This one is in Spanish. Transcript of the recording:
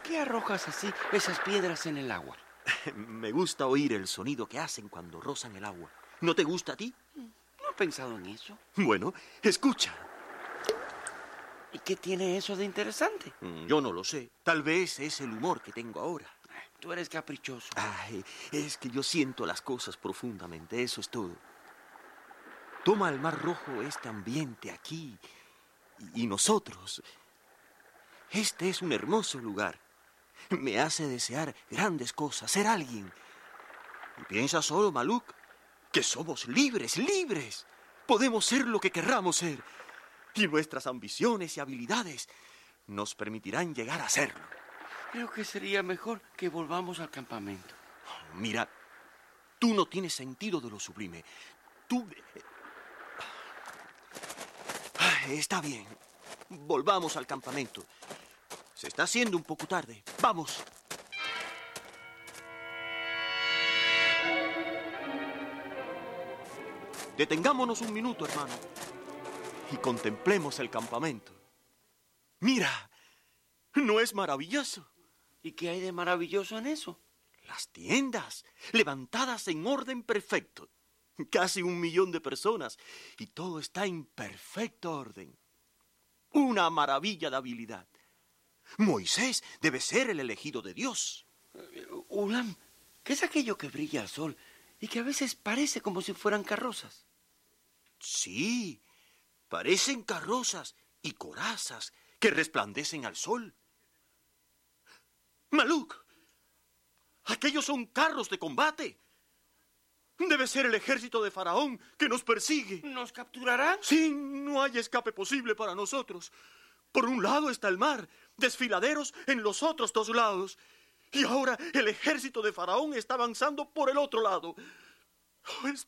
qué arrojas así esas piedras en el agua? Me gusta oír el sonido que hacen cuando rozan el agua. ¿No te gusta a ti? No he pensado en eso. Bueno, escucha. ¿Y qué tiene eso de interesante? Yo no lo sé. Tal vez es el humor que tengo ahora. Tú eres caprichoso. Ay, es que yo siento las cosas profundamente, eso es todo. Toma el Mar Rojo este ambiente aquí y nosotros. Este es un hermoso lugar. Me hace desear grandes cosas, ser alguien. Y piensa solo, Maluk, que somos libres, libres. Podemos ser lo que querramos ser. Y nuestras ambiciones y habilidades nos permitirán llegar a serlo. Creo que sería mejor que volvamos al campamento. Mira, tú no tienes sentido de lo sublime. Tú... Está bien. Volvamos al campamento. Se está haciendo un poco tarde. ¡Vamos! Detengámonos un minuto, hermano, y contemplemos el campamento. ¡Mira! ¿No es maravilloso? ¿Y qué hay de maravilloso en eso? Las tiendas, levantadas en orden perfecto. Casi 1 millón de personas, y todo está en perfecto orden. Una maravilla de habilidad. Moisés debe ser el elegido de Dios. Ulam, ¿qué es aquello que brilla al sol y que a veces parece como si fueran carrozas? Sí, parecen carrozas y corazas que resplandecen al sol. Maluk, aquellos son carros de combate. Debe ser el ejército de Faraón que nos persigue. ¿Nos capturarán? Sí, no hay escape posible para nosotros. Por un lado está el mar, desfiladeros en los otros 2 lados. Y ahora el ejército de Faraón está avanzando por el otro lado.